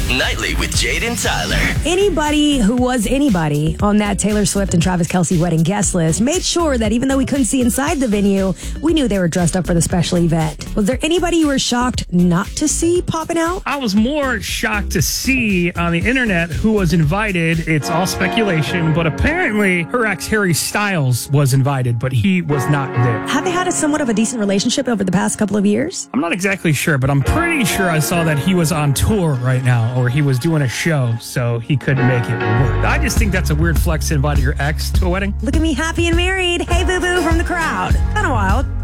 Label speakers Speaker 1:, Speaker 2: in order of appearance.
Speaker 1: Nightly with Jade and Tyler.
Speaker 2: Anybody who was anybody on that Taylor Swift and Travis Kelce wedding guest list made sure that even though we couldn't see inside the venue, we knew they were dressed up for the special event. Was there anybody you were shocked not to see popping out?
Speaker 3: I was more shocked to see on the internet who was invited. It's all speculation, but apparently her ex Harry Styles was invited, but he was not there.
Speaker 2: Have they had somewhat of a decent relationship over the past couple of years?
Speaker 3: I'm not exactly sure, but I'm pretty sure I saw that he was on tour right now, or he was doing a show, so he couldn't make it work. I just think that's a weird flex to invite your ex to a wedding.
Speaker 2: Look at me happy and married. Hey, boo-boo from the crowd. Kind of wild.